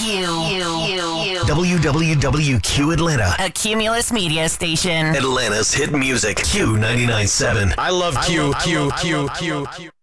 WWWQ Atlanta. A Cumulus media station. Atlanta's hit music. Q99.7. I love Q.